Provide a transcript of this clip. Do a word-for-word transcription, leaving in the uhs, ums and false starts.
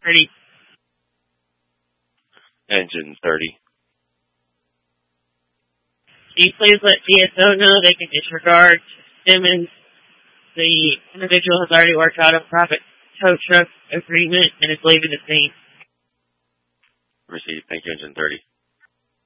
Ready. Engine thirty. Can you please let D S O know they can disregard Simmons? The individual has already worked out a private tow truck agreement and is leaving the scene. Received. Thank you, Engine thirty.